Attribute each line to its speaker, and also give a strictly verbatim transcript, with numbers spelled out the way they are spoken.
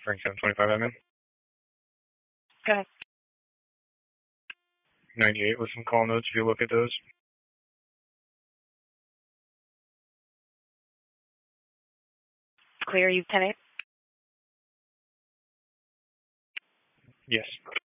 Speaker 1: Frank seven twenty-five admin.
Speaker 2: Go ahead.
Speaker 1: ninety-eight with some call notes if you look at those.
Speaker 2: Clear, you ten eight?
Speaker 1: Yes.